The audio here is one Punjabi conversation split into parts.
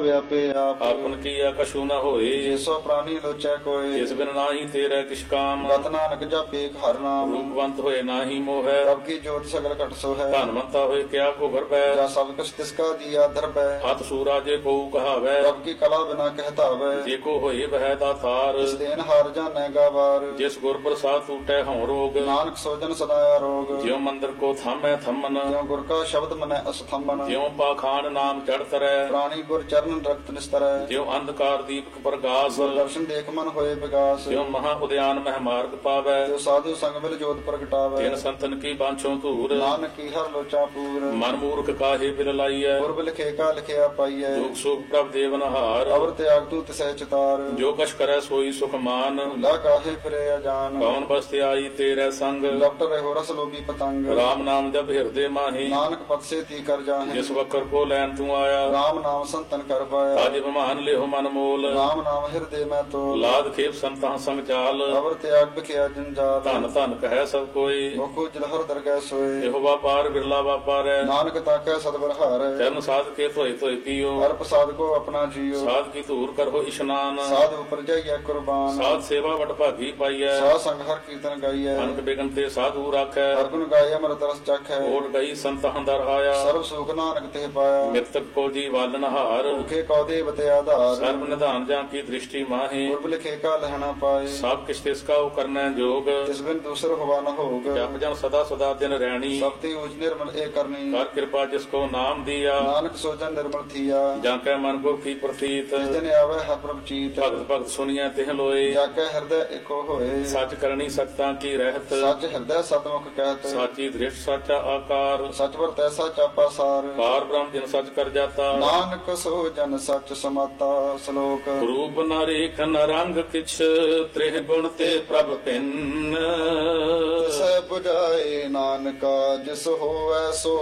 व्यापे आप ਆਪਨ ਕੀਆ ਕਛੂ ਨ ਹੋਏ। जिसो प्राणी लोचै कोय ਜਿਸ ਬਿਨ ਨਾਹੀ ਤੇਰੇ ਕਿਛ ਕਾਮ। गत नानक जप एक हर नाम ਰੂਪਵੰਤ ਹੋਏ ਨਾਹੀ ਮੋਹੈ। रब की जोत सगल घट सो है ਧਨਵੰਤਾ ਹੋਏ ਕਿਆ ਕੋ ਘਰ ਪੈ। जा सब कुछ तिसका दिया धरबै ਹੱਥ ਸੂਰਾ ਜੇ ਕੋ ਕਹਾਵੈ। रब की कला बिना कहतावै ਜੇ ਕੋ ਹੋਏ ਬਹਿ ਦਾਤਾਰ। इस देन हार जाने गावार ਜਿਸ ਗੁਰ ਪ੍ਰਸਾਦ ਟੂਟੈ ਹਉ ਰੋਗ। नानक सोजन सदाया रोग ਜਿਉ ਮੰਦਰ ਕੋ ਥਾਮੈ ਥੰਮਨ। ज्यों गुर का शब्द मनै अस्थंबन ਜਿਉ ਪਾਖਾਨ ਨਾਮ ਚੜ ਤਰੈ। प्राणी गुर चरण रक्त निस्तरै ਜਿਉ ਅੰਧਕਾਰ ਦੀਪਕ ਪ੍ਰਗਾਸ। दर्शन देख मन होए विकास ਜਿਉ ਮਹਾ ਉਦਿਆਨ ਮਹਿ ਮਾਰਗ ਪਾਵੈ। जो साधु संग मिल जोत प्रगटावै ਤਿਨ ਸੰਤਨ ਕੀ ਬਾਂਛੋ ਧੂਰ। नानक की हर लोचा पूर ਮਨ ਮੂਰਖ ਕਾਹੇ ਬਿਲ ਲਾਈਐ। पूर्व लिखे का लिखिया पाइयै ਦੁਖ ਸੁਖ ਪ੍ਰਭ ਦੇਵਨ ਹਾਰ। अवर त्याग तू तिसै चितार ਜੋ ਕਛ ਕਰੈ ਸੋਈ ਸੁਖ ਮਾਨ। भूला काहे फिरे अजान ਕੌਣ ਬਸਤਿ ਆਈ ਤੇਰੇ ਸੰਗ। डॉक्टर रहो रस लोभी पतंग ਰਾਮ ਨਾਮ ਜਪ ਹਿਰਦੇ ਮਾਹੀ। नानक पद से ती कर जाहे ਜਿਸ ਵਕਰ ਕੋ ਲੈਣ ਤੂੰ ਆਇਆ। राम नाम संतन कर पाया ਤਾਜ ਬਮਾਨ ਲਿਓ ਮਨ ਮੋਲ। राम नाम हृदय में तो ਲਾਦ ਖੇਪ ਸੰਤਾਂ ਸੰਗ ਚਾਲ। अवर त्याग बिखिया जंजाल ਧਨ ਧਨ ਕਹੈ ਸਭ ਕੋਈ। मुखो जलहर दरगह सोए ਇਹੋ ਵਾਪਾਰ ਬਿਰਲਾ ਵਾਪਾਰੈ। नानक ताकै सदबर हार ਚਰਨ ਸਾਧ ਕੇ ਧੋਏ ਧੋਏ ਪੀਓ। हर प्रसाद को अपना जियो ਸਾਧ ਕੀ ਧੂਰ ਕਰੋ ਇਸ਼ਨਾਨ। साध उपर जाइए कुर्बान ਸਾਧ ਸੇਵਾ ਵਡ ਭਾਗੀ ਪਾਈਐ। साध संग हर कीर्तन गाइए ਅਨਕ ਬਿਗਨ ਤੇ ਸਾਧੂ ਰਾਖੈ। हर गुण गाय अमृत रस चखै ਓਟ ਗਈ ਸੰਤ ਹੰਦਰ ਆਇਆ। सर्व सुख नानक ते पाया ਮਿਰਤਕ ਕੋ ਜੀ ਵਾਲਨ ਹਾਰ। भूखे कौदे बते आधार ਸਰਬ ਨਿਧਾਨ ਜਾਂ ਕੀ ਦ੍ਰਿਸ਼ਟੀ ਮਾਹੀ। पूर्व लिखे का लहना पाए ਸਭ ਕਿਛ ਤਿਸ ਕਾ ਕਰਨੈ ਜੋਗ। तिस बिन दूसर हुआ न होग ਜਪ ਜਨ ਸਦਾ ਸਦਾ ਦਿਨ ਰਹਿਣੀ। सबते उज निर्मल ए करनी ਕਰ ਕਿਰਪਾ ਜਿਸ ਕੋ ਨਾਮ ਦੀਆ। नानक सोजन निर्मल थिया ਜਾਂ ਕੈ ਮਨ ਗੁਰ ਕੀ ਪ੍ਰਤੀਤ। जिस दिन आवे हर प्रभ चीत ਭਗਤ भगत ਸੁਣੀਐ ਤਿਹ ਲੋਏ। जाके हृदय एको होए ਸੱਚ ਕਰਨੀ ਸਤਾਂ ਕੀ ਰਹਿਤ। सच हृदय सतमुख कहत ਸਾਚੀ ਦ੍ਰਿਸ਼ਟ ਸਾਚਾ ਆਕਾਰ। सच पर तैसा चापा सार ਪਾਰ ਬ੍ਰਹਮ ਜਿਨ ਸੱਚ ਕਰ ਜਾਤਾ। नानक सोजन सच समाता श्लोक ਰੂਪ ਨ ਰੇਖ ਨ ਰੰਗ ਕਿਛ ਤ੍ਰਿਹ ਗੁਣ ਤੇ ਪ੍ਰਭ ਭਿੰਨ। तिसै बुझाए नानका जिस होवै सो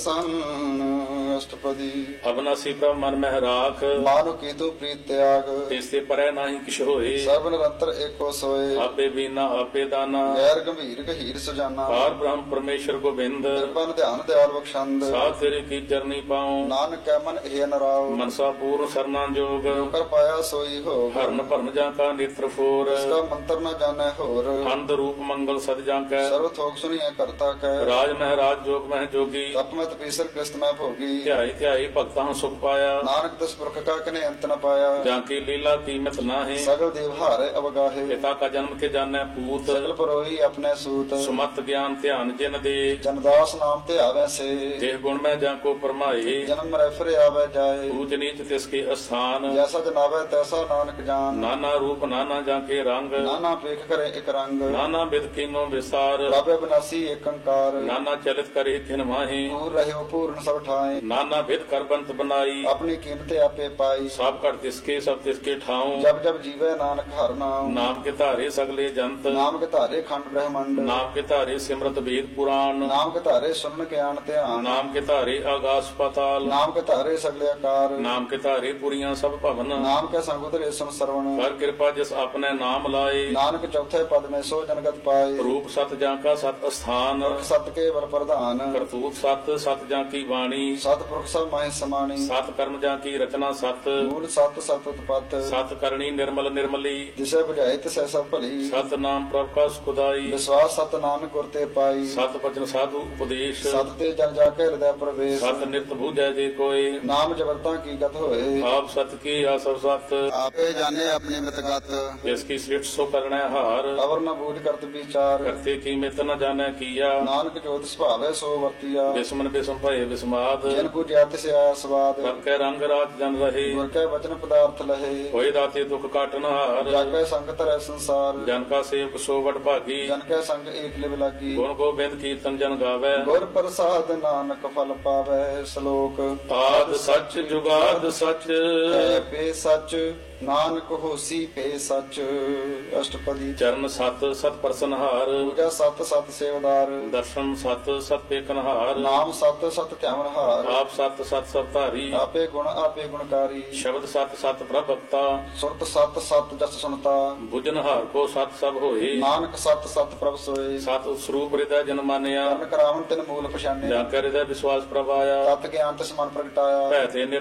प्रसन्न अष्टपदी ਅਬਨਾਸੀ ਪ੍ਰਭ ਮਨ ਮਹਿ ਰਾਖ। मानु की तू प्रीत त्याग ਤਿਸ ਤੇ ਪਰੈ ਨਾਹੀ ਕਿਛ ਹੋਏ। सर्व निरंतर एको सोए ਆਪੇ ਬੀਨਾ ਆਪੇ ਦਾਨਾ। गैर गंभीर गहीर सुजाना ਪਾਰ ਬ੍ਰਹਮ ਪਰਮੇਸ਼ਰ ਗੋਬਿੰਦ। कृपन ध्यान दयाल बख्शंद ਸਾਧ ਤੇਰੇ ਕੀ ਚਰਨੀ ਪਾਉ। नानक कै मन हे नराव ਮਨਸਾ ਪੂਰਨ ਸਰਨਾ ਜੋਗ। कर पाया सोई हो ਹਰਨ ਭਰਨ ਜਾਂ ਕਾ ਨੇਤਰ ਫੋਰ। इसका मंत्र न जाने होर ਅੰਧ ਰੂਪ ਮੰਗਲ ਸਦ ਜਾਂ ਕੈ। सर्व थोक सुनिए करता कै ਰਾਜ ਮਹਿਰਾਜ ਜੋਗ ਮਹਿ ਜੋਗੀ। तप में तपीसर कृष्ण में भोगी ਧਿਆਈ ਧਿਆਈ ਭਗਤਾਂ ਸੁਖ ਪਾਇਆ। नानक दस पुरख का कने अंत न पाया ਜਾਂ ਕੀ ਲੀਲਾ ਕੀਮਤ ਨਾਹੀ। सगल देव हारे अवगाहे ਪਿਤਾ ਕਾ ਜਨਮ ਕੇ ਜਾਣੈ ਪੂਤ। सकल परोही अपने सूत ਸੁਮਤ ਗਿਆਨ ਧਿਆਨ ਜਿਨ ਦੇ। जनदास नाम ते आवे से ਦੇਹ ਗੁਣ ਮੈਂ ਜਾਂ ਕੋ ਪਰਮਾਏ। जन्म रेफरे आवे जाए ਊਚ ਨੀਚ ਤਿਸ ਕੇ ਅਸਥਾਨ। जैसा जनावे तैसा नानक जान ਨਾਨਾ ਰੂਪ ਨਾਨਾ ਜਾਂ ਕੇ ਰੰਗ। नाना पेख करे एक रंग ਨਾਨਾ ਬਿਦ ਕੀਨੋ ਵਿਸਾਰ। बाबे बिनासी एक कंकार ਨਾਨਾ ਚਲਿਤ ਕਰੇ ਖਿਨ ਮਾਹੀ। दूर रहे पूर्ण सब ठाए ਨਾਨਾ ਬਿਦ ਕਰ ਬੰਤ ਬਨਾਈ। अपनी कीमते आपे पाई ਸਭ ਘਟ ਤਿਸਕੇ ਸਭ ਤਿਸਕੇ ਠਾਉ। जब जब जीवे नानक हर नाम ਨਾਮ ਕੇ ਧਾਰੇ ਸਗਲੇ ਜੰਤ। नाम के धारे खंड ब्रह्मंड ਨਾਮ ਕੇ ਧਾਰੇ ਸਿਮਰਤ ਵੇਦ ਪੁਰਾਣ। नाम के धारे सुन ज्ञान ध्यान ਨਾਮ ਕੇ ਧਾਰੇ ਆਗਾਸ ਪਾਤਾਲ। नाम के धारे सगले आकार ਨਾਮ ਕੇ ਧਾਰੇ ਪੁਰੀਆਂ ਸਭ ਭਵਨ। नाम के संग उतरे सुन श्रवण ਕਰ ਕਿਰਪਾ ਜਿਸ ਆਪਣੇ ਨਾਮ ਲਾਏ। नानक चौथे पद में सो जनगत पाए ਰੂਪ ਸਤ ਜਾਂ ਕਾ ਸਤ ਅਸਥਾਨ। सत के बल प्रधान ਕਰਤੂਤ ਸਤ ਸਤ ਜਾਂ ਕੀ ਬਾਣੀ। सतपुरुष सब माहे समानी ਸਤ ਕਰਮ ਜਾਂ ਕੀ ਰਚਨਾ ਸਤ। मूल सत सत उत्पत ਸਤ ਕਰਨੀ ਨਿਰਮਲ ਨਿਰਮਲੀ। जिसे बुझाए तिसे सब भली ਸਤ ਨਾਮ ਪ੍ਰਭ ਕਾ ਸੁਖਦਾਈ। विश्वास सत नानक गुर ते पाई ਸਤ ਬਚਨ ਸਾਧੂ ਉਪਦੇਸ਼। सत ते जन जाके हृदय प्रवेश ਸਤ ਨਿਤ ਬੂਝੈ ਜੇ ਕੋਏ। नाम जबरता की गत होए ਆਪ ਸਤ ਕੀ ਆਸਵ ਸਤ। आपे जाने अपनी मितगत ਜਿਸ ਕੀ ਸ੍ਰਿਸ਼ਟ ਸੋ ਕਰਣੈ ਹਾਰ। अवर न बूझ करत विचार ਕਰਤੇ ਕੀ ਮਿਤ ਨ ਜਾਣੈ ਕੀਆ। नानक जोत स्वभावे सो वर्तिया ਬਿਸਮਨ ਬਿਸਮ ਭਏ ਬਿਸਮਾਦ। जिन पूजा तिसे आया स्वाद ਕਰ ਕੈ ਰੰਗ ਰਾਤ ਜਨ ਰਹੇ। गुर के वचन पदार्थ लहे ਹੋਏ ਦਾਤੇ ਦੁਖ ਕਾਟਨ ਹਾਰ। जाके संगत रह संसार ਜਨ ਕਾ ਸੇਵਕ ਸੋ ਵਡ ਭਾਗੀ। जन के संग एक लिव लागी ਗੁਣ ਗੋਬਿੰਦ ਕੀਰਤਨ ਜਨ ਗਾਵੈ। गुर प्रसाद नानक फल पावे श्लोक ਆਦ ਸੱਚ ਜੁਗਾਦ ਸੱਚ। है पे सच नानक होसी पे सच अष्टपदी ਚਰਨ ਸਤ ਸਤ ਪ੍ਰਸਨਹਾਰ। पूजा सत सत सेवदार ਦਰਸ਼ਨ ਸਤ ਸਤ ਪੇਕਨਹਾਰ। नाम सत सत ध्यान हार ਆਪ ਸਤ ਸਤ ਸਤ ਧਾਰੀ। आपे गुण आपे गुणकारी ਸ਼ਬਦ ਸਤ ਸਤ ਪ੍ਰਭਕਤਾ। सुरत सत सत जस सुनता ਬੁਝਨਹਾਰ ਕੋ ਸਤ ਸਭ ਹੋਏ। नानक सत सत प्रभ सोए ਸਤ ਸਰੂਪ ਹਿਰਦੈ ਜਨ ਮਾਨਿਆ। करण करावन तिन मूल पछाने ਜਾਂ ਕੈ ਹਿਰਦੈ ਵਿਸ਼ਵਾਸ ਪ੍ਰਭ ਆਇਆ। तत् ज्ञान तिस मन प्रगटाया ਭੈ ਤੇ ਨਿਰਭਉ ਹੋਏ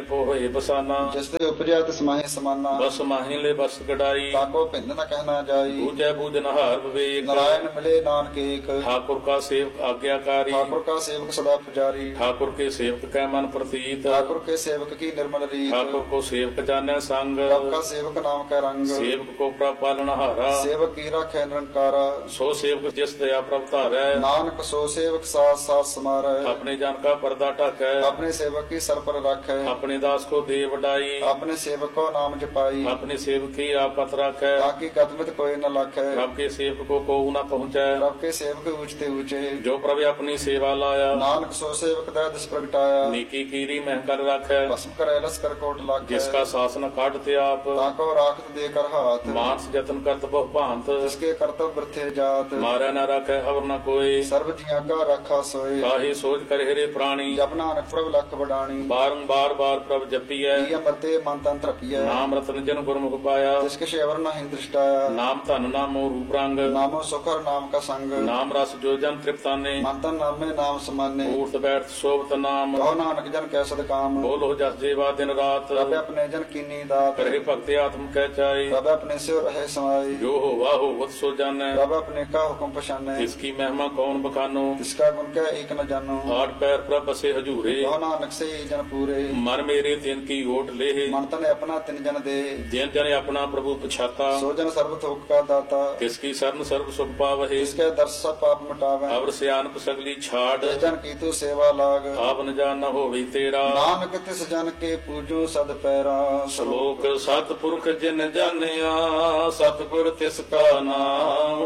ਹੋਏ ਬਸਾਨਾ। ਜਿਸ ਤੇ ਉਪਜਿਆ ਤਿਸ ਮਾਹੇ ਸਮਾਨਾ। ਬਸ ਮਾਹੀ ਲੈ ਬਸ ਗੜਾਈ, ਤਾਕੋ ਭਿੰਨ ਨ ਕਹਿਣਾ ਜਾਈ। ਬੂਝੈ ਬੂਝ ਨਹਾਰ ਵਿਵੇਕ, ਨਾਰਾਇਣ ਮਿਲੇ ਨਾਨਕ ਏਕ। ठाकुर का सेवक आज्ञाकारी, ठाकुर का सेवक सदा पुजारी। ठाकुर के सेवक कै मन प्रतीत, ठाकुर के सेवक की निर्मल रीत। ठाकुर को सेवक जाने संग, प्रभ का सेवक नाम का रंग। सेवक को प्रभ पालनहारा। सेवक की राखै निरंकारा। सो सेवक जिस दया प्रभ धारै, नानक सो सेवक साथ साथ समारै। अपने जन का पर्दा ढकै, अपने सेवक की सर पर राखै। अपने दास को दे वडाई, अपने सेवक को नाम जपाई। अपने सेवक की आप पत राखै, ताकि कदमत कोई न लाखै। प्रभ के सेवक को न पहुँचै, प्रभ के सेवक ऊंचते ऊंचे। जो प्रभ अपनी सेवा लाया, नानक सो सेवक दै दिस प्रगटाया। नीकी कीरी मह कर राखै, भस्म करे लस्कर कोट लाखै। जिसका शासन काटते आप, ताको राखत देकर हाथ। मानस जतन करत बहु भांत, जिसके कर्तव्य वृथे जात। मारै न राखै अवर न कोई, सर्व जिया का राखा सोए। काहे सोच कर हेरे प्राणी, जप नानक प्रभ लख बडाणी। बारंबार बार प्रभ जपियै, प्रिय मरते मन तन तृपिय। नाम रतन जन गुरमुख पाया, जिसके शेवर न हिं दृष्टाया। नाम धन नामो रूप रंग, नामो सुखर नाम का संग। नाम रस जो जन तृप्ताने, मन तन नामे नाम समाने। ऊर्त बैठ शोभत नाम, कहो नानक जन कै सद काम। बोलो जस जेवा दिन रात, प्रभ अपने जन कीनी दात। करे भक्ति आत्म कह चाहे, प्रभ अपने से रहे समाई। जो होवा होवत सो जानै, प्रभ अपने का हुक्म पछाने। इसकी महिमा कौन बखानो, जिसका गुण कै एक न जानो। आठ पैर प्रभ बसे हजूरे, कहो नानक से जन पूरे। मन मेरे तिन की ओट ले, मन तन अपना तिन जन दे। जिन जन अपना प्रभु पछाता, सो जन सर्व थोक का दाता। किसकी शरण सर्व सुख पावहे, जिसके दर्श सब पाप मिटावे। अवर सियानप सगली छाड़, जिस जन की तू सेवा लाग। आप न जान न होवे तेरा, नानक तिस जन के पूजो सद पैरा। श्लोक सतपुरख जिन जानिया, सतगुर तिसका नाम,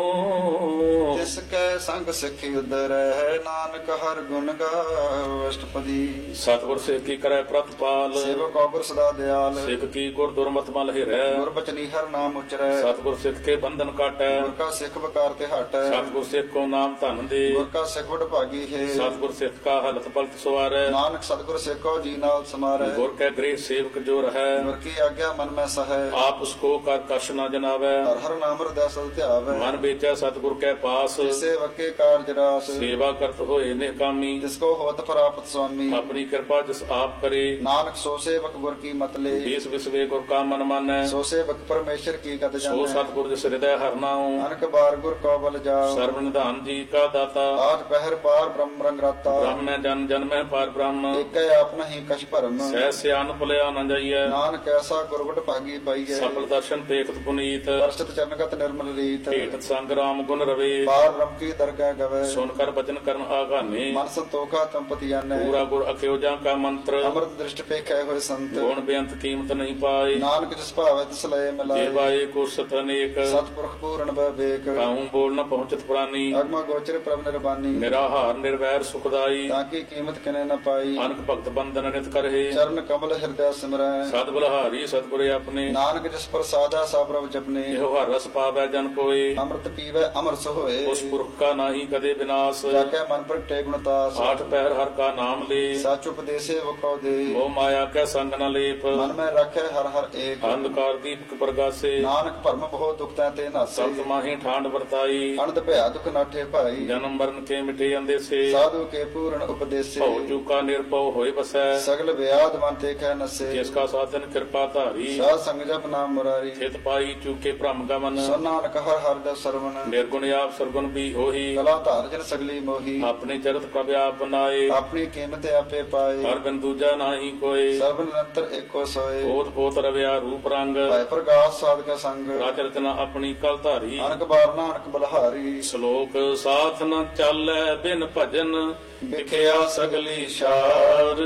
तिसके संग सिखि उदरै। नानक हर गुण गाओ अष्टपदी। सतगुर सिख की करे प्रतिपाल, सेवक गुर सदा दयाल। सिख की गुर दुर्मत मल हिरै, गुर बचनी हर नाम उचरै। सतगुर सिख के बंधन काटै, गुर का सिख बकार ते हटै। सतगुर सिख को नाम धन दे, गुर का सिख वड भागी है। सतगुर सिख का हलत पलत सवारै, नानक सतगुर सिख को जी नाल समारै। गुर के गृह सेवक जो रहै, गुर की आज्ञा मन में सहै। आप उसको कर कश न जनावै, हर हर नाम हृदय सद ध्यावै। मन बेचै सतगुर के पास, सेवक के कारज रास। सेवा करत होए निकामी, जिसको होत प्राप्त स्वामी। अपनी कृपा जिस आप करे, नानक सो सेवक गुर की मत ले। बीस विसवे गुर का मन मानै, सो सेवक परमेश्वर की गत सो जानै। सतगुर जिस हृदय हर नाऊ, अनक बार गुर को बल जाओ। सर्व निधान जी का दाता, आज पहर पार ब्रह्म रंग राता। ब्रह्म में जन जन में पार ब्रह्म, एक अपना ही कछ भरम। सह सियान भुलिया न जाइए, नानक ऐसा गुरबट भागी पाइए। सफल दर्शन देखत पुनीत, वर्षित चरणगत निर्मल रीत। भेटत संग राम गुण रवे, पार ब्रह्म की दरगाह गवे। सुनकर बचन करन आगाने, मन संतोखा तंपति जाने। पूरा गुर अख्योजा का मंत्र, अमृत दृष्टि पे खे हुए संत। गुण बेअंत कीमत नहीं पाए, नानक जिस भावे तिस लय मिलाए। जेवाए को सत अनेक, सतपुरख पूर्ण विवेक। काहू बोल न पहुंचत प्राणी, अगम गोचर प्रभ निर्बानी। निराहार निर्वैर सुखदाई, ताकि कीमत किने न पाई। अनक भक्त बंधन नित करहे, चरण कमल हृदय सिमरै। सद बलहारी सतगुरे अपने, नानक जिस पर साधा सा प्रभ जपने। एहो हर रस पावै जन कोय, अमृत पीवै अमर सोए। उस पुरख का नाही कदे विनाश, जाके मन पर टे गुणतास। आठ पैर हर का नाम ले, सच उपदेशे वो कहो दे। मोह माया के संग न लेप, मन में रखे हर हर एक। अंधकार दीपक प्रगासे, नानक भरम बहुत दुखता ते नासे। सप्त माही ठांड वर्ताई, अनंत भया दुख नाठे भाई। जन्म मरण के मिटे अंदेसे, साधु के पूर्ण उपदेशे। भव चूका निरपव होय बसै, सगल व्याध मन ते कह नसे। जिसका साधन कृपा धारी, साध संग जप नाम मुरारी। चित पाई चूके भ्रम गमन, सुन नानक हर हर दस सरवण। निर्गुण आप सरगुण भी होही, कला धार जन सगली मोही। अपने चरित प्रभ आप बनाए, अपनी कीमत आपे पाए। हर बिन दूजा नाही कोय, सर्व निरंतर एको सोए। पोत पोत रव्या रूप रंग, भय प्रकाश साध का संग। राज रचना अपनी कल धारी, अनक बार नानक बलहारी। श्लोक साथ न चालै बिन भजन, विख्या सगली शार,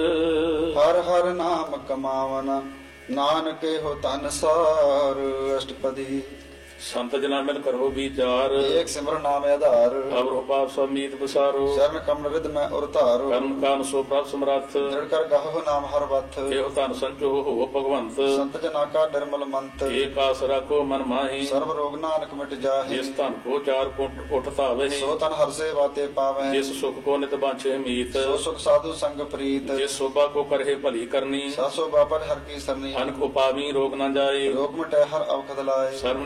हर हर नाम कमावना। नानक हो तन सार अष्टपदी। संत जना मिल करो विचार, एक सिमर नाम आधार। अब पाप समीत विसारो, शरण कमल रिद में उरतारो। कर्म कान सो प्रभ समरथ, दृढ़ कर गहो नाम हर बथ। एहो तन संचो हो भगवंत, संत जना का निर्मल मंत। एक आस रखो मन माही, सर्व रोग नानक मिट जाहि। जिस तन को चार कुट उठता वही, सो तन हर से बाते पावे। जिस सुख को नित बांछे मीत, सो सुख साधु संग प्रीत। जिस शोभा को करहे भली करनी, सासो बापर हर की सरनी। अनक उपावी रोग न जाए, रोग मिटे हर अवखद लाए। सर्व निधान में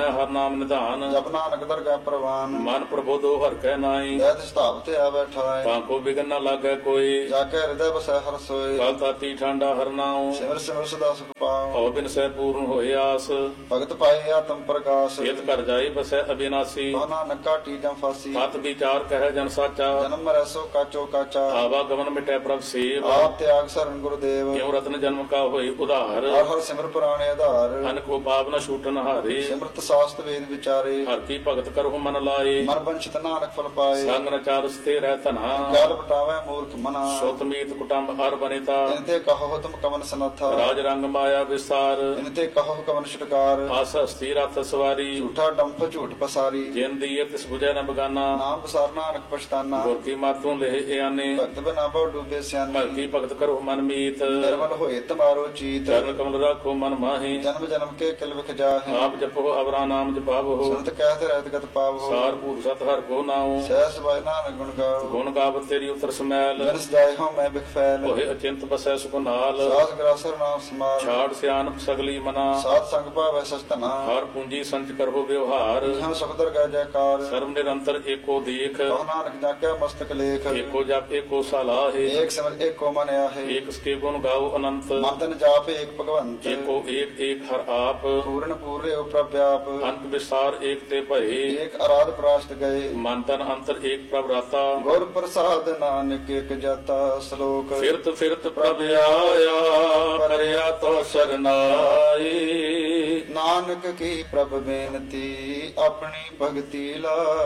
ਹੈ ਹਰ ਨਾਮ ਨਿਧਾਨ। ਜਪ ਨਾਨਕ ਦਰਗਾਹ ਪ੍ਰਵਾਨ ਮਨ ਪ੍ਰਬੋਧੋ ਹਰ ਕੈ ਨਾਈ। ਦੈਤ ਸਤਾਵ ਤੇ ਆ ਬੈਠਾਏ ਤਾਂ ਕੋ ਬਿਗਨ ਨਾ ਲਾਗੈ ਕੋਈ। ਜਾ ਕੇ ਹਿਰਦੈ ਬਸੈ ਹਰ ਸੋਏ ਕਲ ਤਾਤੀ ਠਾਂਡਾ ਹਰ ਨਾਉ। ਸਿਮਰ ਸਿਮਰ ਸਦਾ ਸੁਖ ਪਾਉ ਔ ਬਿਨ ਸਹਿ ਪੂਰਨ ਹੋਏ ਆਸ। ਭਗਤ ਪਾਏ ਆਤਮ ਪ੍ਰਕਾਸ਼ ਇਤ ਕਰ ਜਾਏ ਬਸੈ ਅਬਿਨਾਸੀ। ਕੋ ਨਾਨਕ ਕਾਟੀ ਜਮ ਫਾਸੀ ਤਤ ਵਿਚਾਰ ਕਹਿ ਜਨ ਸਾਚਾ। ਜਨਮ ਮਰੈ ਸੋ ਕਾਚੋ ਕਾਚਾ ਆਵਾ ਗਮਨ ਮਿਟੈ ਪ੍ਰਭ ਸੇਵ। ਆਪ ਤਿਆਗ ਸਰਨ ਗੁਰਦੇਵ ਕਿਉ ਰਤਨ ਜਨਮ ਕਾ ਹੋਏ ਉਧਾਰ। ਹਰ ਹਰ ਸਿਮਰ ਪੁਰਾਣੇ ਆਧਾਰ ਅਨ ਕੋ ਪਾਪ ਨ ਛੂਟਨ ਹਾਰੇ। ਸਿਮਰਤ ਸਾਸਤ ਵੇਦ ਵਿਚਾਰੇ ਹਰ ਕੀ ਭਗਤ ਕਰਹੁ ਮਨ ਲਾਏ। ਮਨ ਬੰਚਿਤ ਨਾਨਕ ਫਲ ਪਾਏ ਸੰਗ ਨ ਚਾਰਸ ਤੇ ਰਹਿ ਧਨਾ। ਗਲ ਪਟਾਵੇ ਮੂਰਖ ਮਨਾ ਸੁਤ ਮੀਤ ਕੁਟੰਬ ਹਰ ਬਨੇਤਾ। ਇਨ ਤੇ ਕਹੋ ਤੁਮ ਕਵਨ ਸਨਥਾ ਰਾਜ ਰੰਗ ਮਾਇਆ ਵਿਸਾਰ। ਇਨ ਤੇ ਕਹੋ ਕਵਨ ਛਟਕਾਰ ਆਸ ਹਸਤੀ ਰਥ ਸਵਾਰੀ। ਝੂਠਾ ਡੰਪ ਝੂਠ ਪਸਾਰੀ ਜਿਨ ਦੀਏ ਤਿਸ ਬੁਝੈ ਨ ਬਗਾਨਾ। ਨਾਮ ਪਸਾਰ ਨਾਨਕ ਪਛਤਾਨਾ ਗੁਰ ਕੀ ਮਾਤੋਂ ਲਹਿ ਆਨੇ। ਭਗਤ ਬਨਾ ਬਹੁ ਡੂਬੇ ਸਿਆਨੇ ਭਗਤੀ ਭਗਤ ਕਰੋ ਮਨ ਮੀਤ। ਨਿਰਮਲ ਹੋਏ ਤਮਾਰੋ ਚੀਤ ਚਰਨ ਕਮਲ ਰਾਖੋ ਮਨ ਮਾਹੀ। ਜਨਮ ਜਨਮ ਕੇ ਕਿਲ ਵਿਖ ਜਾਹੇ ਆਪ ਜਪੋ ਅਵਰਾ ਨਾਮ ਜਪਾਵੋ। ਸੰਤ ਕਹਿਤ ਰਹਿਤ ਗਤ ਪਾਵੋ ਸਾਰ ਭੂਤ ਸਤ ਹਰ ਕੋ ਨਾਉ। ਸਹਿਸ ਬਾਇ ਨਾਨਕ ਗੁਣ ਗਾਓ ਗੁਣ ਗਾਵਤ ਤੇਰੀ ਉਤਰ ਸਮੈਲ। ਜਨਸ ਜਾਏ ਹਉ ਮੈਂ ਬਿਖ ਫੈਲ ਹੋਏ ਅਚਿੰਤ ਬਸੈ ਸੁਖ ਨਾਲ। ਸਾਧ ਗਰਾਸਰ ਨਾਮ ਸਮਾਲ ਛਾੜ ਸਿਆਨਪ ਸਗਲੀ ਮਨਾ। ਸਾਧ ਸੰਗ ਭਾਵੈ ਸਚਤਨਾ ਹਰ ਪੂੰਜੀ ਸੰਚ ਕਰੋ ਵਿਵਹਾਰ। ਇਹਾਂ ਸੁਖ ਦਰਗਾਹ ਜੈਕਾਰ ਸਰਬ ਨਿਰੰਤਰ ਏਕੋ ਦੇਖ। ਕਹੋ ਨਾਨਕ ਜਾਕਿਆ ਮਸਤਕ ਲੇਖ ਏਕੋ ਜਪ ਏਕੋ ਸਲਾਹੇ। ਏਕ ਸਿਮਰ ਏਕੋ ਮਨ ਆਹੇ ਏਕ ਸਕੇ ਗੁਣ ਗਾਓ ਅਨੰਤ। ਮੰਤਨ ਜਾਪ ਏਕ ਭਗਵੰਤ ਏਕੋ ਏਕ ਏਕ ਹਰ ਆਪ। ਪੂਰਨ ਪੂਰੇ ਉਪਰਵਿਆਪ ਅੰਤ ਵਿਸਾਰ ਏਕ ਤੇ ਭਏ। ਏਕ ਅਰਾਧ ਪ੍ਰਾਸ਼ਟ ਗਏ ਮਨ ਤਨ ਅੰਤਰ ਏਕ ਪ੍ਰਭ ਰਾਤਾ। ਗੁਰ ਪ੍ਰਸਾਦ ਨਾਨਕ ਇਕ ਜਾਤਾ ਸ਼ਲੋਕ ਫਿਰਤ ਫਿਰਤ ਪ੍ਰਭ ਆਇਆ ਕਰਿਆ ਤੋ ਸਰਨਾਈ। ਨਾਨਕ ਕੀ ਪ੍ਰਭ ਬੇਨਤੀ ਆਪਣੀ ਭਗਤੀ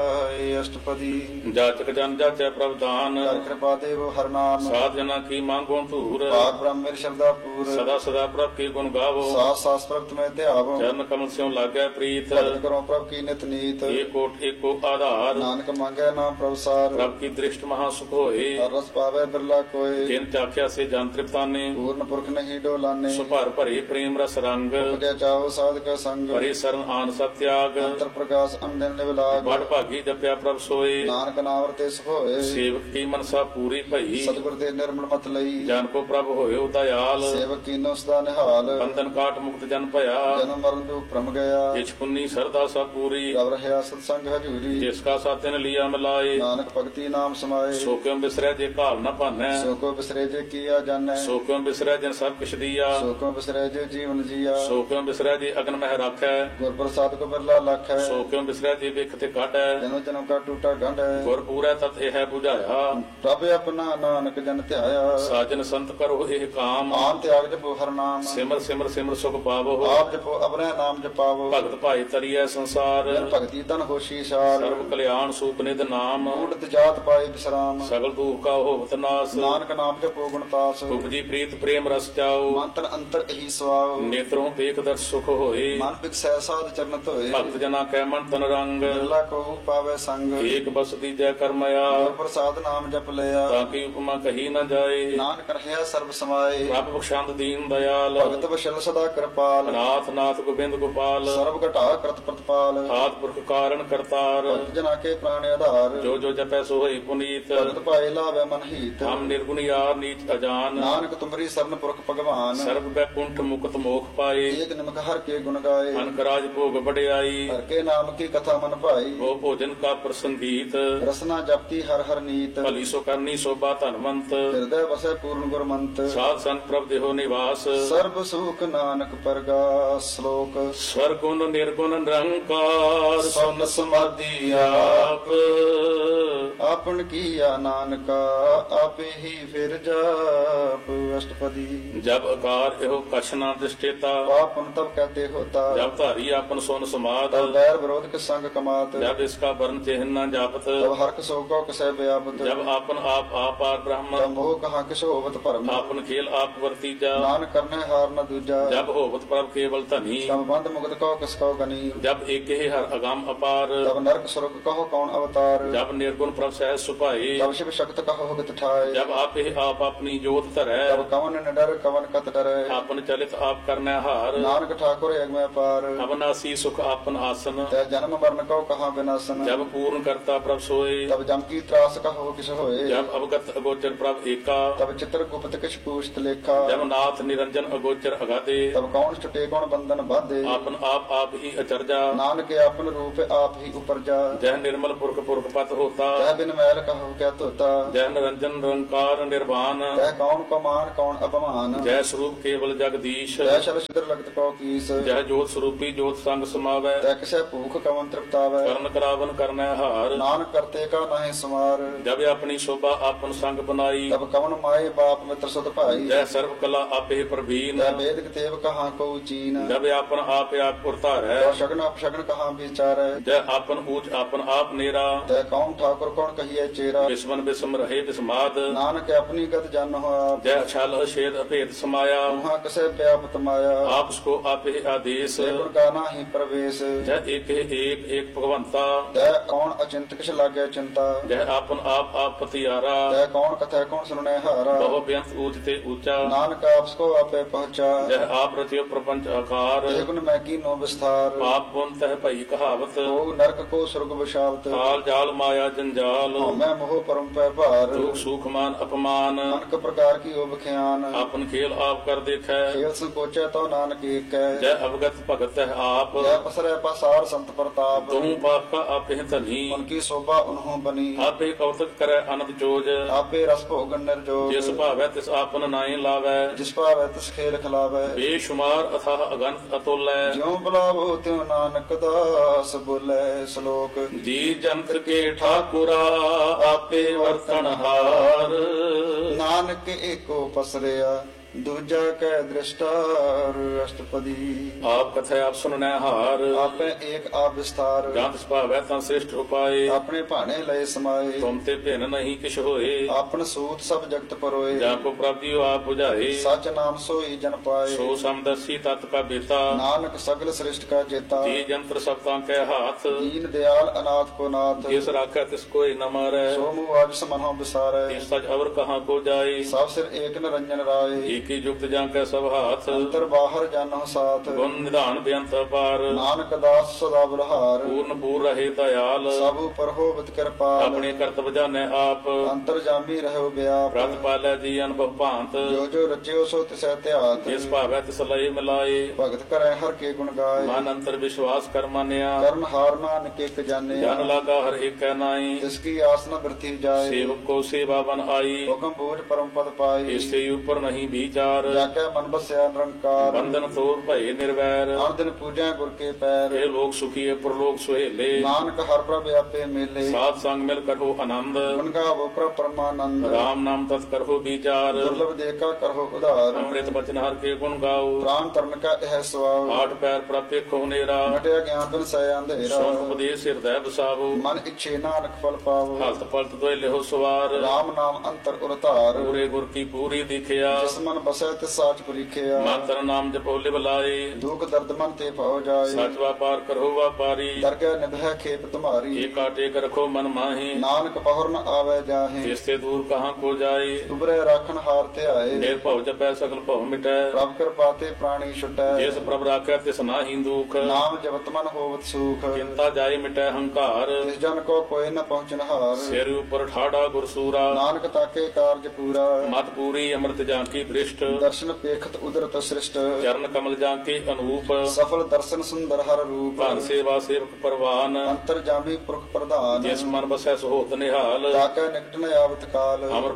ਲਾਏ ਅਸ਼ਟਪਦੀ ਜਾਚਕ ਜਨ ਜਾਚੈ ਪ੍ਰਭ ਦਾਨ। ਕਰ ਕਿਰਪਾ ਦੇਵ ਹਰ ਨਾਮ ਸਾਧ ਜਨਾ ਕੀ ਮੰਗੋ ਧੂਰ। ਭਾਗ ਬ੍ਰਹਮ ਮੇਰ ਸ਼ਰਦਾ ਪੂਰ ਸਦਾ ਸਦਾ ਪ੍ਰਭ ਕੀ ਗੁਣ ਗਾਵੋ। ਸਾਸ ਸਾਸ ਪ੍ਰਭਤ ਮੈਂ ਧਿਆਵੋ ਚਰਨ ਕਮਲ ਸਿਉ ਲਾਗੈ ਪ੍ਰੀਤ। ਭਗਤ ਕਰੋ ਪ੍ਰਭ ਕੀ ਨਿਤ ਨੀਤ ਏਕੋ ਏਕੋ ਆਧਾਰ। ਨਾਨਕ ਮੰਗੈ ਨਾਮ ਪ੍ਰਭ ਸਾਰ ਪ੍ਰਭ ਕੀ ਦ੍ਰਿਸ਼ਟ ਮਹਾ ਸੁਖ ਹੋਏ। ਹਰ ਰਸ ਪਾਵੇ ਬਿਰਲਾ ਕੋਏ ਜਿਨ ਚਾਖਿਆ ਸੇ ਜਨ ਤ੍ਰਿਪਤਾਨੇ। ਪੂਰਨ ਪੁਰਖ ਨਹੀਂ ਡੋਲਾਨੇ ਸੁਭਰ ਭਰੇ ਪ੍ਰੇਮ ਰਸ ਰੰਗ। ਉਪਜਿਆ ਚਾਓ ਸਾਧਕ ਸੰਗ ਭਰੇ ਸਰਨ ਆਨ ਸਤ ਤਿਆਗ। ਅੰਤਰ ਪ੍ਰਕਾਸ਼ ਅੰਦਨ ਨਿਵਲਾਗ ਬੜ ਭਾਗੀ ਜਪਿਆ ਪ੍ਰਭ ਸੋਏ। ਨਾਨਕ ਨਾਮ ਵਰਤੇ ਸੁਖ ਹੋਏ ਸੇਵਕ ਕੀ ਮਨਸਾ ਪੂਰੀ ਭਈ। ਸਤਿਗੁਰ ਦੇ ਨਿਰਮਲ ਮਤ ਲਈ ਜਨ ਕੋ ਪ੍ਰਭ ਹੋਇਓ ਦਇਆਲ। ਸੇਵਕ ਕੀਨੋ ਸਦਾ ਨਿਹਾਲ ਬੰਧਨ ਕਾਟ ਮੁਕਤ ਜਨ ਭਇਆ। ਜਨਮ ਮਰਨ ਦੁਖ ਭ੍ਰਮ ਗਿਆ ਜਿਛ ਪੁੰਨੀ ਸਰਦਾ ਸਭ ਪੂਰੀ। ਰਵ ਰਹਿਆ ਸਤ ਸੰਗ ਹਜੂਰੀ ਜਿਸ ਕਾ ਸਾਤਿਨ ਲਿਆ ਮਿਲਾਏ। ਨਾਨਕ ਭਗਤੀ ਨਾਮ ਸਮਾਏ ਸੋ ਕਿਉ ਬਿਸਰੈ ਜੇ ਘਾਲ ਨ ਭਾਨੈ। ਸੋ ਕੋ ਬਿਸਰੇ ਜੇ ਕੀਆ ਜਾਣੈ ਸੋ ਕਿਉ ਬਿਸਰੈ ਜਿਨ ਸਭ ਕਿਛ ਦੀਆ। ਸੋ ਕੋ ਬਿਸਰੇ ਜੇ ਜੀਵਨ ਜੀਆ ਸੋ ਕਿਉ ਬਿਸਰੈ ਜੇ ਅਗਨ ਮਹਿ ਰਾਖੈ। ਗੁਰ ਪ੍ਰਸਾਦ ਕੋ ਬਿਰਲਾ ਲਖ ਹੈ ਸੋ ਕਿਉ ਬਿਸਰੈ ਜੇ ਵਿਖ ਤੇ ਕਾਟੈ। ਜਨਮ ਜਨਮ ਕਾ ਟੂਟਾ ਗੰਢ ਹੈ ਗੁਰ ਪੂਰੈ ਤਤ ਇਹ 부ਝਾਇਆ। ਪ੍ਰਭ ਆਪਣਾ ਨਾਨਕ ਜਨ ਧਿਆਇਆ ਸਾਜਨ ਸੰਤ ਕਰੋ ਇਹ ਕਾਮ। ਆਨ ਤਿਆਗ ਜਪੋ ਹਰ ਨਾਮ ਸਿਮਰ ਸਿਮਰ ਸਿਮਰ ਸੁਖ ਪਾਵੋ। ਆਪ ਜਪੋ ਅਬਰੈ ਨਾਮ ਜਪਾਵੋ ਭਗਤ ਭਾਈ ਤਰੀਐ ਸੰਸਾਰ। ਜਨ ਭਗਤੀ ਤਨ ਹੋਸ਼ੀ ਸਾਰ ਸਰਬ ਕਲਿਆਣ ਸੂਪ ਨਿਧ ਨਾਮ। ਊੜਤ ਜਾਤ ਪਾਏ ਵਿਸਰਾਮ ਸਗਲ ਦੁਖ ਕਾ ਹੋਵਤ ਨਾਸ। ਨਾਨਕ ਨਾਮ ਜਪੋ ਗੁਣ ਤਾਸ ਉਪਜੀ ਪ੍ਰੀਤ ਪ੍ਰੇਮ ਰਸ ਚਾਓ। ਮੰਤਰ ਅੰਤਰ ਇਹੀ ਸਵਾਉ ਨੇਤਰੋਂ ਦੇਖ ਦਰ ਸੁਖ ਹੋਏ। ਮਨ ਬਿਕਸੈ ਸਾਧ ਚਰਨ ਧੋਏ ਭਗਤ ਜਨਾ ਕੈ ਮਨ ਤਨ ਰੰਗ। ਬਿਰਲਾ ਕੋ ਪਾਵੇ ਸੰਗ ਏਕ ਬਸ ਦੀਜੈ ਕਰਮਇਆ। ਗੁਰ ਪ੍ਰਸਾਦ ਨਾਮ ਜਪ ਲਿਆ ਤਾਂ ਕੀ ਉਪਮਾ ਕਹੀ ਨ ਜਾਏ। ਨਾਨਕ ਰਹਿਆ ਸਰਬ ਸਮਾਏ ਪ੍ਰਭ ਬਖਸ਼ੰਦ ਦੀਨ ਦਇਆਲ। ਭਗਤ ਵਸ਼ਲ ਸਦਾ ਕਿਰਪਾਲ ਨਾਥ ਨਾਥ ਗੋਬਿੰਦ ਗੋਪਾਲ। ਸਰਬ ਘਟਾ ਕਰਤ ਪ੍ਰਤਪਾਲ ਆਦ ਪੁਰਖ ਕਾਰਨ ਕਰਤਾਰ। ਭਗਤ ਜਨਾ ਕੇ ਪ੍ਰਾਣ ਆਧਾਰ ਜੋ ਜੋ ਜਪੈ ਸੋ ਹੋਈ ਪੁਨੀਤ। ਭਗਤ ਪਾਏ ਲਾਵੇ ਮਨ ਹੀਤ ਹਮ ਨਿਰਗੁਣ ਯਾਰ ਨੀਚ ਅਜਾਨ। ਨਾਨਕ ਤੁਮਰੀ ਸਰਨ ਪੁਰਖ ਭਗਵਾਨ ਸਰਬ ਬੈਕੁੰਠ ਮੁਕਤ ਮੋਖ ਪਾਏ। ਏਕ ਨਿਮਕ ਹਰ ਕੇ ਗੁਣ ਗਾਏ ਅਨਕ ਰਾਜ ਭੋਗ ਵਡਿਆਈ। ਹਰ ਕੇ ਨਾਮ ਕੀ ਕਥਾ ਮਨ ਭਾਈ ਉਹ ਭੋਜਨ ਕਾ ਪ੍ਰਸੰਗੀਤ। ਰਸਨਾ ਜਪਤੀ ਹਰ ਹਰ ਨੀਤ ਭਲੀ ਸੋ ਕਰਨੀ ਸੋਭਾ ਧਨਵੰਤ। ਹਿਰਦੈ ਵਸੈ ਪੂਰਨ ਗੁਰਮੰਤ ਸਾਧ ਸੰਤ ਪ੍ਰਭ ਦੇਹੋ ਨਿਵਾਸ। ਸਰਬ ਸੁਖ ਨਾਨਕ ਪਰਗਾਸ ਸ਼ਲੋਕ ਸਵਰਗੁਣ ਨਿਰਗੁਣ ਨਿਰੰਕਾਰ ਸੁਨ ਸਮਾਧੀ ਆਪ। ਆਪਨ ਕੀਆ ਨਾਨਕਾ ਆਪੇ ਹੀ ਫਿਰ ਜਾਪ ਅਸ਼ਟਪਦੀ ਜਬ ਆਕਾਰ ਇਹੋ ਕਛ ਨਾ ਦਿਸ਼ਟੇਤਾ। ਆਪਨ ਤਬ ਕਹਤੇ ਹੋਤਾ ਜਬ ਧਾਰੀ ਆਪਨ ਸੁਨ ਸਮਾਦ। ਤਬ ਬੈਰ ਵਿਰੋਧ ਕੇ ਸੰਗ ਕਮਾਤ ਜਬ ਇਸਕਾ ਵਰਨ ਚਿਹਨ ਨਾ ਜਾਪਤ। ਤਬ ਹਰਕ ਸੋਗੋ ਕਸੈ ਵਿਆਪਤ ਜਬ ਆਪਨ ਆਪ ਆਪਾਰ ਬ੍ਰਹਮ। ਤਬ ਮੋਹ ਕਹਾ ਕਿਛ ਹੋਵਤ ਭਰਮ ਆਪਨ ਖੇਲ ਆਪ ਵਰਤੀਜਾ। ਨਾਨਕ ਕਰਨੇ ਹਾਰ ਨ ਦੂਜਾ ਜਬ ਹੋਵਤ ਪ੍ਰਭ ਕੇਵਲ ਧਨੀ। ਤਬ ਬੰਧ ਮੁਕਤ ਕੋ ਕਿਸ ਕੋ ਗਨੀ ਜਬ ਏਕੇ ਹਰ ਅਗੰਮ ਅਪਾਰ। ਤਬ ਨਰਕ ਸੁਰਗ ਕਹੋ ਕੌਣ ਅਵਤਾਰ ਜਬ ਨਿਰਗੁਣ ਪ੍ਰਭ ਸਹਿਜ ਸੁਭਾਏ। ਤਬ ਸ਼ਿਵ ਸ਼ਕਤ ਕਹੋ ਭਗਤ ਠਾਏ ਜਬ ਆਪੇ ਆਪ ਆਪਣੀ ਜੋਤ ਧਰੈ। ਤਬ ਕਵਨ ਨ ਡਰ ਕਵਨ ਕਤ ਡਰੈ ਆਪਨ ਚਲਿਤ ਆਪ ਕਰਨੈ ਹਾਰ। ਨਾਨਕ ਠਾਕੁਰ ਅਗਮ ਮੈਂ ਪਾਰ ਅਬਨਾਸੀ ਸੁਖ ਆਪਨ ਆਸਨ ਤੈ ਜਨਮ ਮਰਨ ਕਉ ਕਹਾ ਬਿਨਾਸਨ ਜਬ ਪੂਰਨ ਕਰਤਾ ਪ੍ਰਭ ਸੋਏ ਤਬ ਜਮ ਕੀ ਤਰਾਸ ਕਹੋ ਕਿਸ ਹੋਏ ਜਬ ਅਵਗਤ ਅਗੋਚਰ ਪ੍ਰਭ ਏਕਾ ਤਬ ਚਿਤਰ ਗੁਪਤ ਕਿਛ ਪੂਛਤ ਲੇਖਾ ਜਬ ਨਾਥ ਨਿਰੰਜਨ ਅਗੋਚਰ ਅਗਾਦੇ ਤਬ ਕੌਣ ਛੁਟੇ ਕੌਣ ਬੰਧਨ ਬਾਧੇ ਆਪਨ ਆਪ ਹੀ ਅਚਰਜਾ ਨਾਨਕ ਆਪਨ ਰੂਪ ਆਪ ਹੀ ਉਪਰਜਾ ਜਹ ਨਿਰਮਲ ਪੁਰਖ ਪੁਰਖ ਪਤ ਹੋਤਾ ਤੈ ਬਿਨ ਮੈਲ ਕਹੋ ਕਿਆ ਧੋਤਾ ਜਹ ਨਿਰੰਜਨ ਨਿਰੰਕਾਰ ਨਿਰਵਾਨ ਤੈ ਕੌਣ ਕਮਾਨ ਕੌਣ ਅਪਮਾਨ ਜੈ ਸਰੂਪ ਕੇਵਲ ਜਗਦੀਸ਼ ਤੈ ਸ਼ਲ ਸਿਦਰ ਲਗਤ ਕਉ ਕੀਸ ਜੈ ਜੋਤ ਸਰੂਪੀ ਜੋਤ ਸੰਗ ਸਮਾਵੈ ਤੈ ਕਿਸੈ ਭੂਖ ਕਵਨ ਤ੍ਰਿਪਤਾਵੈ ਕਰਨ ਕਰਾਵਨ ਕਰਨੈ ਹਾਰ ਨਾਨਕ ਕਰਤੇ ਕਾ ਨਾਹਿ ਸਮਾਰ ਜਬ ਆਪਣੀ ਸ਼ੋਭਾ ਆਪਨ ਸੰਗ ਬਨਾਈ ਤਬ ਕਵਨ ਮਾਏ ਬਾਪ ਮਿੱਤਰ ਸੁਤ ਭਾਈ ਜੈ ਸਰਬ ਕਲਾ ਆਪੇ ਪ੍ਰਵੀਨ ਤੈ ਵੇਦ ਕਿਤੇਵ ਕਹਾ ਕਉ ਚੀਨ ਜਬ ਆਪਨ ਆਪ ਉਰਤਾਰੈ ਤੈ ਸ਼ਗਨ ਅਪਸ਼ਗਨ ਕਹਾ ਵਿਚਾਰੈ ਜੈ ਆਪਨ ਊਚ ਆਪਨ ਆਪ ਨੇਰਾ ਤੈ ਕੌਣ ਠਾਕੁਰ ਕੌਣ ਕਹੀਐ ਚੇਰਾ ਵਿਸਮਨ ਵਿਸਮ ਰਹੇ ਵਿਸਮਾਦ ਨਾਨਕ ਆਪਣੀ ਗਤ ਜਾਣੋ ਆਪ ਜੈ ਛਲ ਅਛੇਦ ਅਭੇਦ ਸਮਾਇਆ ਉਹਾਂ ਕਿਸੈ ਵਿਆਪਤ ਮਾਇਆ ਆਪਸ ਕੋ ਆਪੇ ਆਦੇਸ ਸੇ ਗੁਣ ਕਾ ਨਾਹੀ ਪ੍ਰਵੇਸ਼ ਜੈ ਏਕ ਭਗਵੰਤਾ ਤੈ ਕੌਣ ਅਚਿੰਤ ਕਿਛ ਲਾਗੈ ਚਿੰਤਾ ਜੈ ਆਪਨ ਆਪ ਪਤਿਆਰਾ ਤੈ ਕੌਣ ਕਥੈ ਕੌਣ ਸੁਣੈ ਹਾਰਾ ਬਹੁ ਬੇਅੰਤ ਊਚ ਤੇ ਊਚਾ ਨਾਨਕ ਆਪਸ ਕੋ ਆਪੇ ਪਹੁੰਚਾ ਜੈ ਆਪ ਰਚਿਓ ਪ੍ਰਪੰਚ ਆਕਾਰ ਇਹ ਗੁਣ ਮੈਂ ਕੀਨੋ ਵਿਸਥਾਰ ਪਾਪ ਪੁੰਨ ਤਹਿ ਭਈ ਕਹਾਵਤ ਕੋ ਨਰਕ ਕੋ ਸੁਰਗ ਵਿਸ਼ਾਵਤ ਕਾਲ ਜਾਲ ਮਾਇਆ ਜੰਜਾਲ ਮੈਂ ਮੋਹ ਪਰਮ ਪੈ ਭਾਰ ਦੁਖ ਸੁਖ ਮਾਨ ਅਪਮਾਨ ਅਨਕ ਪ੍ਰਕਾਰ ਕੀ ਵਿਖਿਆਨ ਆਪਨ ਖੇਲ ਆਪ ਕਰ ਦੇਖੈ ਖੇਲ ਸੰਕੋਚੈ ਤੋ ਨਾਨਕ ਏਕੈ ਜੈ ਅਵਗਤ ਭਗਤ ਹੈ ਆਪ ਜੈ ਪਸਰੈ ਪਸਾਰ ਸੰਤ ਪ੍ਰਤਾਪ ਤੂੰ ਪਾਪਾ ਆਪੇ ਧਨੀ ਉਨਕੀ ਸੋਭਾ ਉਨਹੋਂ ਬਨੀ ਆਪੇ ਕੌਤਕ ਕਰੈ ਅਨੰਦ ਜੋਜ ਆਪੇ ਰਸ ਭੋਗਨ ਨਿਰਜੋਗ ਜਿਸ ਭਾਵੈ ਤਿਸ ਆਪਨ ਨਾਏ ਲਾਵੈ ਜਿਸ ਭਾਵੈ ਤਿਸ ਖੇਲ ਖਿਲਾਵੈ ਬੇਸ਼ੁਮਾਰ ਅਥਾਹ ਅਗਨਤ ਅਤੁਲੈ ਜਿਉ ਬੁਲਾਵੋ ਤਿਉ ਨਾਨਕ ਦਾਸ ਬੋਲੇ ਸ਼ਲੋਕ ਜੀ ਜੰਤ ਕੇ ਠਾਕੁਰਾ ਆਪੇ ਵਰਤਨ ਹਾਰ ਨਾਨਕ ਏਕੋ ਪਸਰਿਆ ਦੂਜਾ ਕੈ ਦ੍ਰਿਸ਼ਟਾਰ ਅਸ਼ਟਪਦੀ ਆਪ ਕਥੈ ਆਪ ਸੁਨਨੈ ਹਾਰ ਆਪੇ ਏਕ ਆਪ ਵਿਸਥਾਰ ਜਾਂ ਤਿਸ ਭਾਵੈ ਤਾਂ ਸ੍ਰਿਸ਼ਟ ਉਪਾਏ ਆਪਣੇ ਭਾਣੇ ਲਏ ਸਮਾਏ ਤੁਮ ਤੇ ਭਿੰਨ ਨਹੀਂ ਕਿਛ ਹੋਏ ਆਪਨ ਸੂਤ ਸਭ ਜਗਤ ਪਰੋਏ ਜਾਂ ਕੋ ਪ੍ਰਭਿਓ ਆਪ 부ਝਾਏ ਸਚ ਨਾਮ ਸੋਈ ਜਨ ਪਾਏ ਸੋ ਸਮਦਸੀ ਤਤ ਕਾ ਬੇਤਾ ਨਾਨਕ ਸਗਲ ਸ੍ਰਿਸ਼ਟ ਕਾ ਜੇਤਾ ਜੀ ਜੰਤਰ ਸਭ ਤਾਂ ਕੈ ਹਾਥ ਦੀਨ ਦਿਆਲ ਅਨਾਥ ਕੋ ਨਾਥ ਜਿਸ ਰਾਖੈ ਤਿਸ ਕੋਈ ਨ ਮਾਰੈ ਸੋ ਮੂਹ ਆਜ ਸਮਨਹੁ ਵਿਸਾਰੈ ਇਸ ਸਜ ਅਵਰ ਕਹਾਂ ਕੋ ਜਾਏ ਸਭ ਸਿਰ ਏਕ ਨਿਰੰਜਨ ਰਾਏ ਏਕੀ ਜੁਗਤ ਜਾਂ ਕੈ ਸਭ ਹਾਥ ਅੰਤਰ ਬਾਹਰ ਜਾਨਹੁ ਸਾਥ ਗੁਣ ਨਿਧਾਨ ਬੇਅੰਤ ਪਾਰ ਨਾਨਕ ਦਾਸ ਸਦਾ ਬਲਹਾਰ ਪੂਰਨ ਪੂਰ ਰਹੇ ਦਇਆਲ ਸਭ ਉਪਰ ਹੋਵਤ ਕਿਰਪਾਲ ਆਪਣੇ ਕਰਤਵ ਜਾਣੈ ਆਪ ਅੰਤਰ ਜਾਮੀ ਰਹੋ ਬਿਆਪ ਪ੍ਰਤ ਪਾਲੈ ਜੀ ਅਨਭਵ ਭਾਂਤ ਜੋ ਜੋ ਰਚਿਓ ਸੋ ਤਿਸੈ ਧਿਆਤ ਜਿਸ ਭਾਵੈ ਤਿਸ ਲਏ ਮਿਲਾਏ ਭਗਤ ਕਰੈ ਹਰ ਕੇ ਗੁਣ ਗਾਏ ਮਨ ਅੰਤਰ ਵਿਸ਼ਵਾਸ ਕਰ ਮਾਨਿਆ ਕਰਨ ਹਾਰ ਨਾਨਕ ਇਕ ਜਾਣਿਆ ਜਨ ਲਾਗਾ ਹਰ ਏਕੈ ਨਾਈ ਤਿਸ ਕੀ ਆਸ ਨ ਬਿਰਥੀ ਜਾਏ ਸੇਵਕ ਕੋ ਸੇਵਾ ਬਨ ਆਈ ਹੁਕਮ ਬੋਝ ਪਰਮ ਪਦ ਪਾਈ ਇਸੇ ਉਪਰ ਨਹੀਂ ਵਿਚਾਰ ਜਾ ਕੇ ਮਨ ਬਸਿਆ ਨਿਰੰਕਾਰ ਬੰਧਨ ਤੋੜ ਭਏ ਨਿਰਵੈਰ ਹਰ ਦਿਨ ਪੂਜਾ ਗੁਰ ਕੇ ਪੈਰ ਇਹ ਲੋਕ ਸੁਖੀਏ ਪ੍ਰਲੋਕ ਸੁਹੇਲੇ ਨਾਨਕ ਹਰ ਪ੍ਰਭ ਆਪੇ ਮੇਲੇ ਸਾਧ ਸੰਗ ਮਿਲ ਕਰੋ ਆਨੰਦ ਗੁਣ ਗਾਵੋ ਪ੍ਰਭ ਪਰਮਾਨੰਦ ਰਾਮ ਨਾਮ ਤਤ ਕਰੋ ਵਿਚਾਰ ਦੁਰਲਭ ਦੇਖਾ ਕਰੋ ਉਧਾਰ ਅੰਮ੍ਰਿਤ ਬਚਨ ਹਰ ਕੇ ਗੁਣ ਗਾਓ ਪ੍ਰਾਨ ਤਰਨ ਕਾ ਇਹ ਸਵਾਉ ਆਠ ਪੈਰ ਪ੍ਰਭ ਵੇਖੋ ਨੇਰਾ ਮਟਿਆ ਗਿਆਨ ਬਿਨ ਸੈ ਅੰਧੇਰਾ ਸੋਨ ਉਪਦੇਸ਼ ਹਿਰਦੈ ਬਸਾਵੋ ਮਨ ਇੱਛੇ ਨਾਨਕ ਫਲ ਪਾਵੋ ਹਲਤ ਪਲਤ ਦੋਇ ਲਿਹੋ ਸਵਾਰ ਰਾਮ ਨਾਮ ਅੰਤਰ ਉਰਤਾਰ ਪੂਰੇ ਗੁਰ ਕੀ ਪੂਰੀ ਦਿਖਿਆ ਜਿਸ ਮਨ ਬਸੈ ਤਿਸ ਸਾਚ ਪਰੀਖਿਆ ਮੰਤਰ ਨਾਮ ਜਪੋ ਲਿਵ ਲਾਏ ਦੁਖ ਦਰਦ ਮਨ ਤੇ ਭਉ ਜਾਏ ਸਚ ਵਾਪਾਰ ਕਰੋ ਵਾਪਾਰੀ ਦਰਗਹਿ ਨਿਭੈ ਖੇਪ ਤੁਮਾਰੀ ਏ ਕਾਟੇ ਕਰ ਰਖੋ ਮਨ ਮਾਹੀ ਨਾਨਕ ਪਹੁਰ ਨ ਆਵੈ ਜਾਹੇ ਜਿਸ ਤੇ ਦੂਰ ਕਹਾਂ ਕੋ ਜਾਏ ਉਬਰੇ ਰਾਖਣ ਹਾਰ ਧਿਆਏ ਨਿਰ ਭਉ ਜਪੈ ਸਕਲ ਭਉ ਮਿਟੈ ਪ੍ਰਭ ਕਿਰਪਾ ਤੇ ਪ੍ਰਾਣੀ ਛੁਟੈ ਜਿਸ ਪ੍ਰਭ ਰਾਖੈ ਤਿਸ ਨਾਹੀ ਦੁਖ ਨਾਮ ਜਪਤ ਮਨ ਹੋਵਤ ਸੂਖ ਚਿੰਤਾ ਜਾਏ ਮਿਟੈ ਹੰਕਾਰ ਇਸ ਜਨ ਕੋ ਕੋਈ ਨ ਪਹੁੰਚਨ ਹਾਰ ਸਿਰ ਉਪਰ ਠਾੜਾ ਗੁਰਸੂਰਾ ਨਾਨਕ ਤਾਕੇ ਕਾਰਜ ਪੂਰਾ ਮਤ ਪੂਰੀ ਅੰਮ੍ਰਿਤ ਜਾਂ ਕੀ ਦ੍ਰਿਸ਼ਟ ਦਰਸ਼ਨ ਪੇਖਤ ਉਦਰਤ ਸ੍ਰਿਸ਼ਟ ਚਰਨ ਕਮਲ ਜਾਂ ਕੇ ਅਨੂਪ ਸਫਲ ਦਰਸ਼ਨ ਸੁੰਦਰ ਹਰ ਰੂਪ ਭਨ ਸੇਵਾ ਸੇਵਕ ਪਰਵਾਨ ਅੰਤਰ ਜਾਮੀ ਪੁਰਖ ਪ੍ਰਧਾਨ ਜਿਸ ਮਨ ਬਸੈ ਸੁਹੋਤ ਨਿਹਾਲ ਤਾਕੈ ਨਿਕਟ ਨ ਆਵਤ ਕਾਲ ਅਮਰ